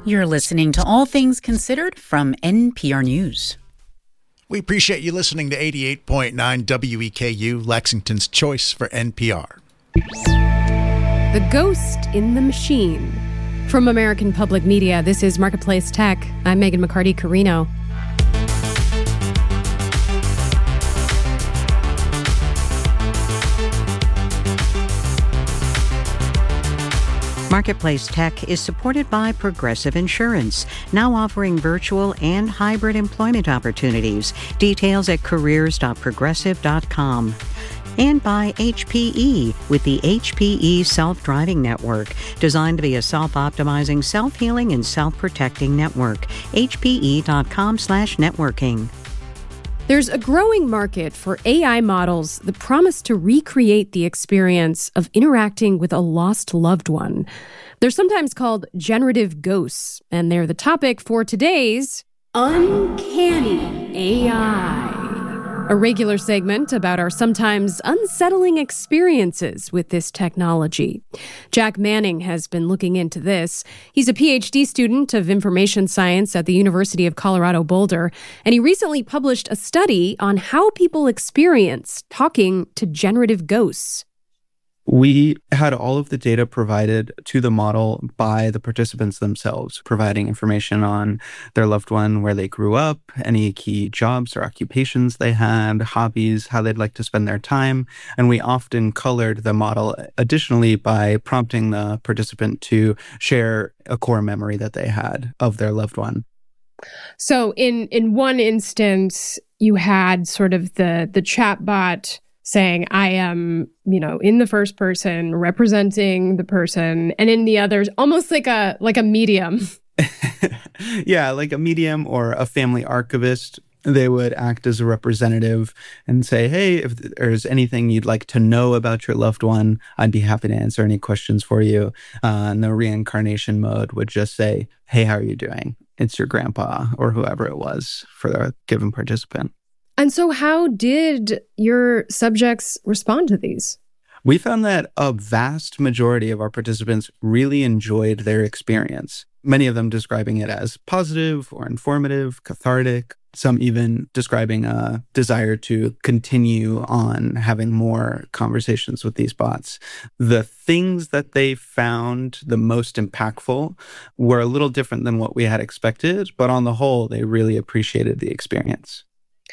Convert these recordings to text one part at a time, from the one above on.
You're listening to All Things Considered from NPR News. We appreciate you listening to 88.9 WEKU, Lexington's choice for NPR. The Ghost in the Machine. From American Public Media, this is Marketplace Tech. I'm Megan McCarty-Carino. Marketplace Tech is supported by Progressive Insurance, now offering virtual and hybrid employment opportunities. Details at careers.progressive.com. And by HPE, with the HPE Self-Driving Network, designed to be a self-optimizing, self-healing, and self-protecting network. HPE.com/networking. There's a growing market for AI models that promise to recreate the experience of interacting with a lost loved one. They're sometimes called generative ghosts, and they're the topic for today's Uncanny AI, a regular segment about our sometimes unsettling experiences with this technology. Jack Manning has been looking into this. He's a PhD student of information science at the University of Colorado Boulder, and he recently published a study on how people experience talking to generative ghosts. We had all of the data provided to the model by the participants themselves, providing information on their loved one, where they grew up, any key jobs or occupations they had, hobbies, how they'd like to spend their time. And we often colored the model additionally by prompting the participant to share a core memory that they had of their loved one. So in one instance, you had sort of the chatbot saying, I am, in the first person, representing the person, and in the others, almost like a medium. Yeah, like a medium or a family archivist. They would act as a representative and say, hey, if there's anything you'd like to know about your loved one, I'd be happy to answer any questions for you. And the reincarnation mode would just say, hey, how are you doing? It's your grandpa or whoever it was for the given participant. And so how did your subjects respond to these? We found that a vast majority of our participants really enjoyed their experience, many of them describing it as positive or informative, cathartic, some even describing a desire to continue on having more conversations with these bots. The things that they found the most impactful were a little different than what we had expected, but on the whole, they really appreciated the experience.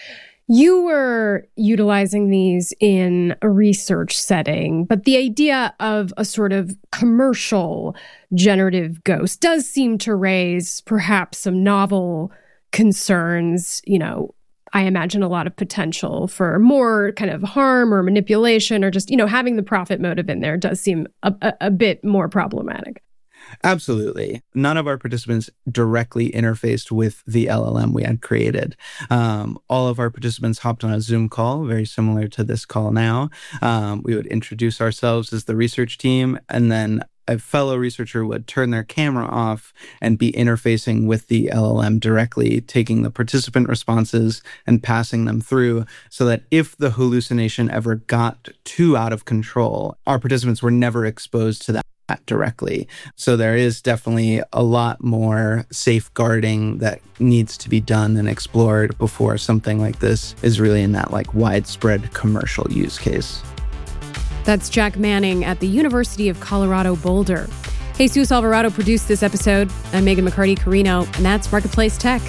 You were utilizing these in a research setting, but the idea of a sort of commercial generative ghost does seem to raise perhaps some novel concerns. I imagine a lot of potential for more kind of harm or manipulation, or just, having the profit motive in there does seem a bit more problematic. Absolutely. None of our participants directly interfaced with the LLM we had created. All of our participants hopped on a Zoom call, very similar to this call now. We would introduce ourselves as the research team, and then a fellow researcher would turn their camera off and be interfacing with the LLM directly, taking the participant responses and passing them through, so that if the hallucination ever got too out of control, our participants were never exposed to that directly. So there is definitely a lot more safeguarding that needs to be done and explored before something like this is really in that widespread commercial use case. That's Jack Manning at the University of Colorado Boulder. Jesus Alvarado produced this episode. I'm Megan McCarty-Carino, and that's Marketplace Tech.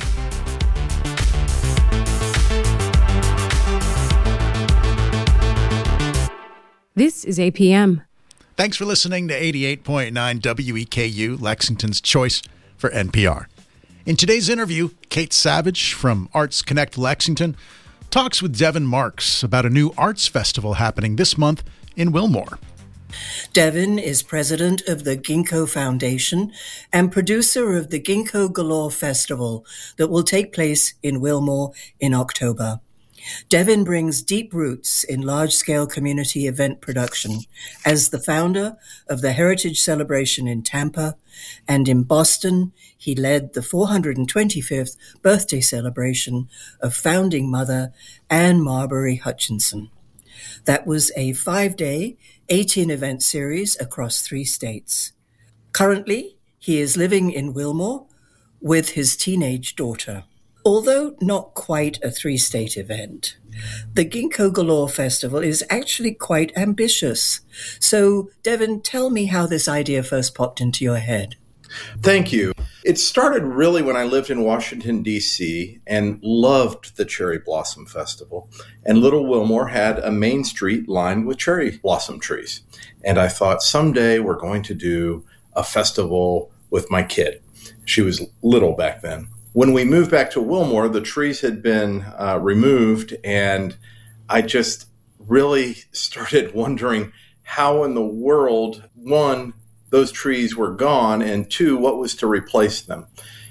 This is APM. Thanks for listening to 88.9 WEKU, Lexington's choice for NPR. In today's interview, Kate Savage from Arts Connect Lexington talks with Devin Marks about a new arts festival happening this month in Wilmore. Devin is president of the Ginkgo Foundation and producer of the Ginkgo Galore Festival that will take place in Wilmore in October. Devin brings deep roots in large-scale community event production as the founder of the Heritage Celebration in Tampa, and in Boston, he led the 425th birthday celebration of founding mother Anne Marbury Hutchinson. That was a 5-day, 18-event series across 3 states. Currently, he is living in Wilmore with his teenage daughter. Although not quite a three-state event, the Ginkgo Galore Festival is actually quite ambitious. So, Devin, tell me how this idea first popped into your head. Thank you. It started really when I lived in Washington, D.C. and loved the Cherry Blossom Festival. And Little Wilmore had a main street lined with cherry blossom trees. And I thought someday we're going to do a festival with my kid. She was little back then. When we moved back to Wilmore, the trees had been removed, and I just really started wondering how in the world, one, those trees were gone, and two, what was to replace them.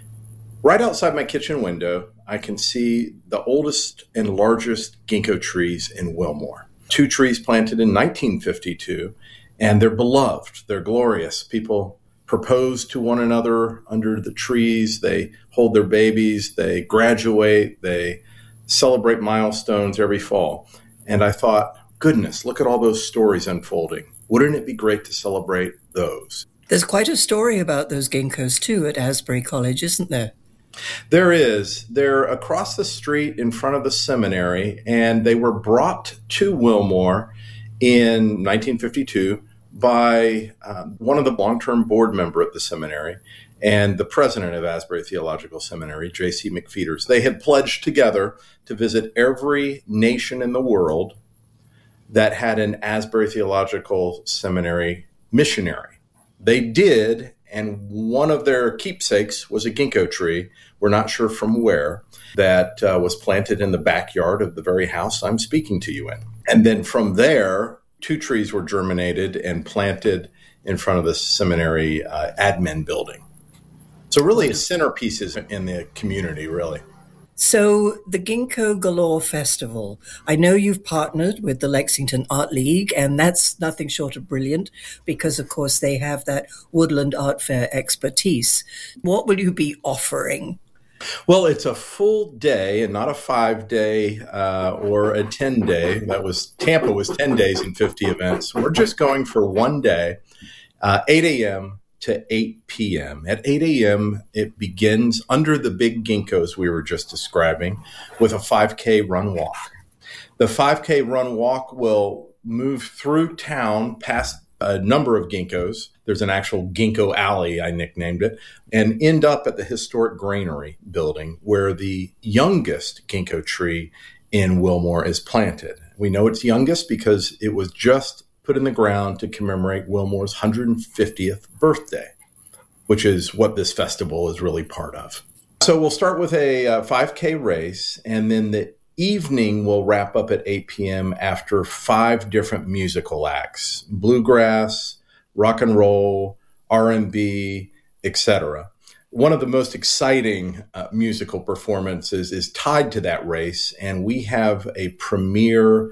Right outside my kitchen window, I can see the oldest and largest ginkgo trees in Wilmore. 2 trees planted in 1952, and they're beloved. They're glorious. People propose to one another under the trees. They hold their babies. They graduate. They celebrate milestones every fall. And I thought, goodness, look at all those stories unfolding. Wouldn't it be great to celebrate those? There's quite a story about those ginkgos, too, at Asbury College, isn't there? There is. They're across the street in front of the seminary, and they were brought to Wilmore in 1952 by one of the long-term board member at the seminary and the president of Asbury Theological Seminary, J.C. McFeeters. They had pledged together to visit every nation in the world that had an Asbury Theological Seminary missionary. They did, and one of their keepsakes was a ginkgo tree, we're not sure from where, that was planted in the backyard of the very house I'm speaking to you in. And then from there, 2 trees were germinated and planted in front of the seminary admin building. So really centerpieces in the community, really. So the Ginkgo Galore Festival, I know you've partnered with the Lexington Art League, and that's nothing short of brilliant because, of course, they have that woodland art fair expertise. What will you be offering? Well, it's a full day and not a 5-day or a 10-day. Tampa was 10 days and 50 events. We're just going for one day, 8 a.m. to 8 p.m. At 8 a.m., it begins under the big ginkgos we were just describing with a 5K run walk. The 5K run walk will move through town past a number of ginkgos. There's an actual ginkgo alley, I nicknamed it, and end up at the historic granary building where the youngest ginkgo tree in Wilmore is planted. We know it's youngest because it was just put in the ground to commemorate Wilmore's 150th birthday, which is what this festival is really part of. So we'll start with a 5K race, and then the evening will wrap up at 8 p.m. after 5 different musical acts: bluegrass, rock and roll, R&B, etc. One of the most exciting musical performances is tied to that race, and we have a premier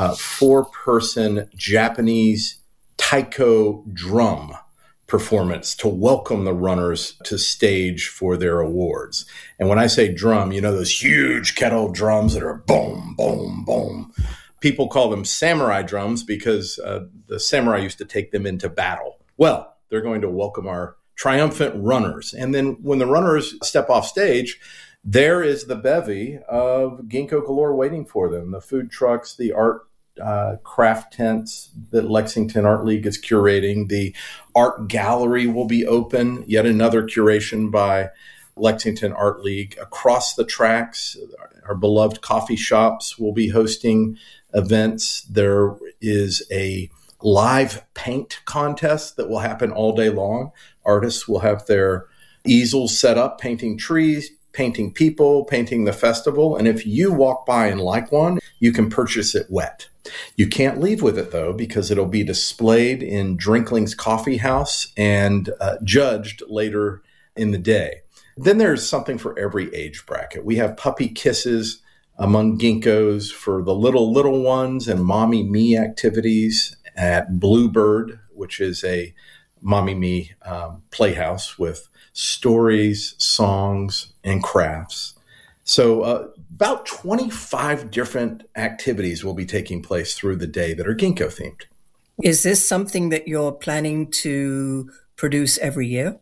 4-person Japanese taiko drum performance to welcome the runners to stage for their awards. And when I say drum, you know those huge kettle drums that are boom, boom, boom. People call them samurai drums because the samurai used to take them into battle. Well, they're going to welcome our triumphant runners. And then when the runners step off stage, there is the bevy of Ginkgo Galore waiting for them. The food trucks, the art craft tents that Lexington Art League is curating. The art gallery will be open, yet another curation by Lexington Art League. Across the tracks, our beloved coffee shops will be hosting events. There is a live paint contest that will happen all day long. Artists will have their easels set up, painting trees, painting people, painting the festival. And if you walk by and like one, you can purchase it wet. You can't leave with it, though, because it'll be displayed in Drinkling's Coffee House and judged later in the day. Then there's something for every age bracket. We have puppy kisses among ginkgos for the little ones and mommy me activities at Bluebird, which is a mommy me playhouse with stories, songs, and crafts. So about 25 different activities will be taking place through the day that are ginkgo themed. Is this something that you're planning to produce every year?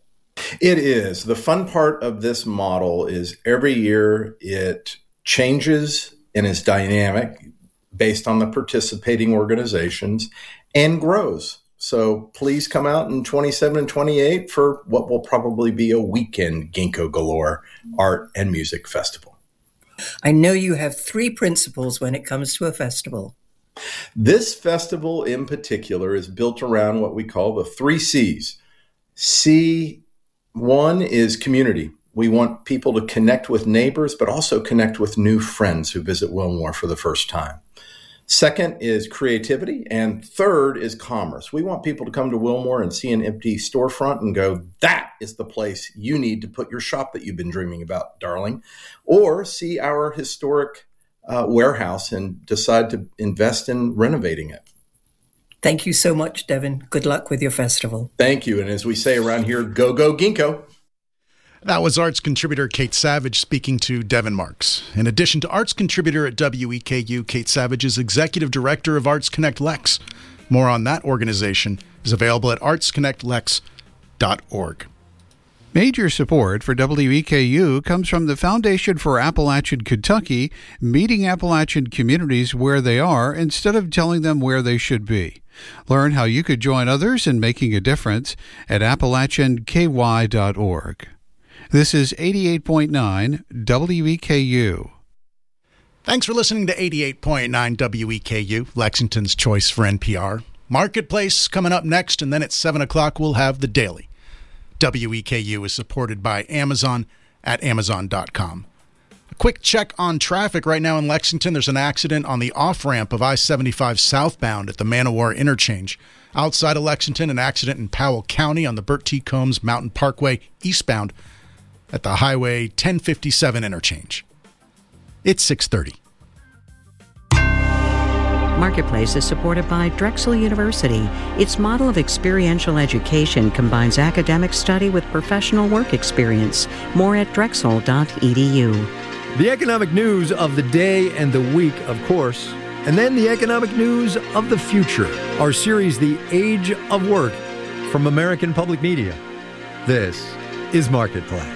It is. The fun part of this model is every year it changes and is dynamic based on the participating organizations and grows. So please come out in 27 and 28 for what will probably be a weekend Ginkgo Galore Art and Music Festival. I know you have 3 principles when it comes to a festival. This festival in particular is built around what we call the 3 C's. C1 is community. We want people to connect with neighbors, but also connect with new friends who visit Wilmore for the first time. Second is creativity. And third is commerce. We want people to come to Wilmore and see an empty storefront and go, that is the place you need to put your shop that you've been dreaming about, darling. Or see our historic warehouse and decide to invest in renovating it. Thank you so much, Devin. Good luck with your festival. Thank you. And as we say around here, go, go, Ginkgo. That was arts contributor Kate Savage speaking to Devin Marks. In addition to arts contributor at WEKU, Kate Savage is executive director of Arts Connect Lex. More on that organization is available at artsconnectlex.org. Major support for WEKU comes from the Foundation for Appalachian Kentucky, meeting Appalachian communities where they are instead of telling them where they should be. Learn how you could join others in making a difference at appalachianky.org. This is 88.9 WEKU. Thanks for listening to 88.9 WEKU, Lexington's choice for NPR. Marketplace coming up next, and then at 7 o'clock we'll have The Daily. WEKU is supported by Amazon at Amazon.com. A quick check on traffic right now in Lexington. There's an accident on the off-ramp of I-75 southbound at the Man-O-War interchange. Outside of Lexington, an accident in Powell County on the Bert T. Combs Mountain Parkway eastbound at the Highway 1057 interchange. It's 6:30. Marketplace is supported by Drexel University. Its model of experiential education combines academic study with professional work experience. More at drexel.edu. The economic news of the day and the week, of course, and then the economic news of the future. Our series, The Age of Work, from American Public Media. This is Marketplace.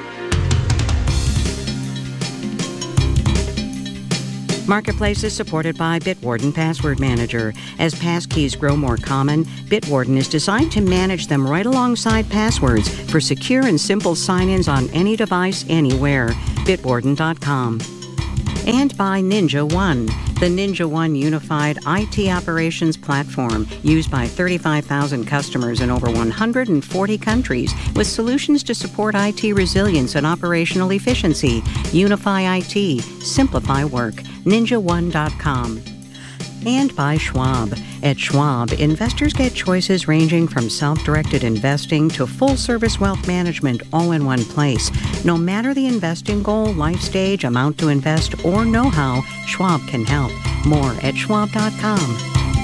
Marketplace is supported by Bitwarden Password Manager. As passkeys grow more common, Bitwarden is designed to manage them right alongside passwords for secure and simple sign-ins on any device, anywhere. Bitwarden.com. And by Ninja One, the Ninja One unified IT operations platform used by 35,000 customers in over 140 countries with solutions to support IT resilience and operational efficiency. Unify IT, simplify work. NinjaOne.com. And by Schwab. At Schwab, investors get choices ranging from self-directed investing to full-service wealth management all in one place. No matter the investing goal, life stage, amount to invest, or know-how, Schwab can help. More at Schwab.com.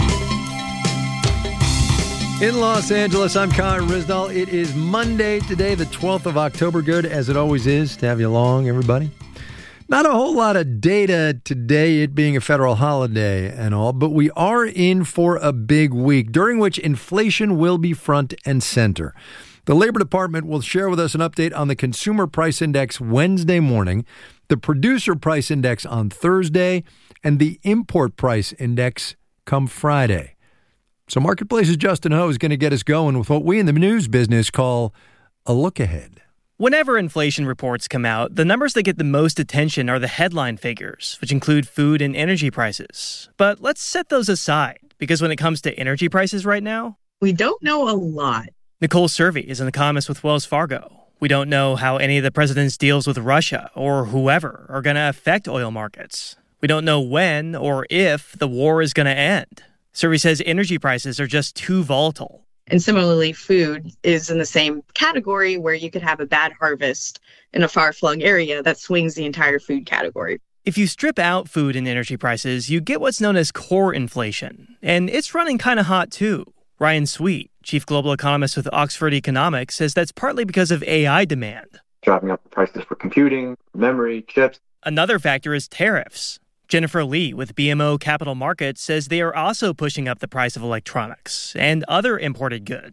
In Los Angeles, I'm Kyle Rizdal. It is Monday today, the 12th of October. Good, as it always is, to have you along, everybody. Not a whole lot of data today, it being a federal holiday and all, but we are in for a big week, during which inflation will be front and center. The Labor Department will share with us an update on the Consumer Price Index Wednesday morning, the Producer Price Index on Thursday, and the Import Price Index come Friday. So Marketplace's Justin Ho is going to get us going with what we in the news business call a look ahead. Whenever inflation reports come out, the numbers that get the most attention are the headline figures, which include food and energy prices. But let's set those aside, because when it comes to energy prices right now, we don't know a lot. Nicole Cervi is an economist with Wells Fargo. We don't know how any of the president's deals with Russia or whoever are going to affect oil markets. We don't know when or if the war is going to end. Cervi says energy prices are just too volatile. And similarly, food is in the same category where you could have a bad harvest in a far-flung area that swings the entire food category. If you strip out food and energy prices, you get what's known as core inflation. And it's running kind of hot, too. Ryan Sweet, chief global economist with Oxford Economics, says that's partly because of AI demand. Driving up the prices for computing, memory, chips. Another factor is tariffs. Jennifer Lee with BMO Capital Markets says they are also pushing up the price of electronics and other imported goods.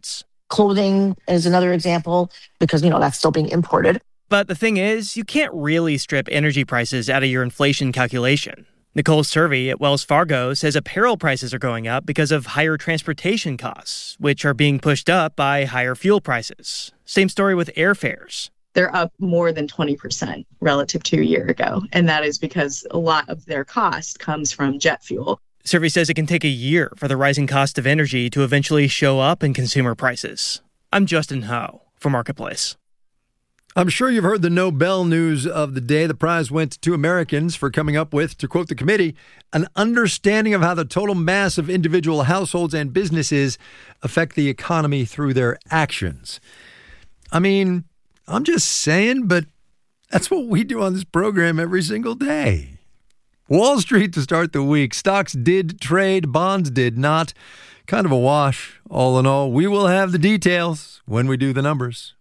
Clothing is another example because, that's still being imported. But the thing is, you can't really strip energy prices out of your inflation calculation. Nicole Servey at Wells Fargo says apparel prices are going up because of higher transportation costs, which are being pushed up by higher fuel prices. Same story with airfares. They're up more than 20% relative to a year ago. And that is because a lot of their cost comes from jet fuel. Servey says it can take a year for the rising cost of energy to eventually show up in consumer prices. I'm Justin Ho for Marketplace. I'm sure you've heard the Nobel news of the day. The prize went to 2 Americans for coming up with, to quote the committee, an understanding of how the total mass of individual households and businesses affect the economy through their actions. I mean, I'm just saying, but that's what we do on this program every single day. Wall Street to start the week. Stocks did trade, bonds did not. Kind of a wash, all in all. We will have the details when we do the numbers.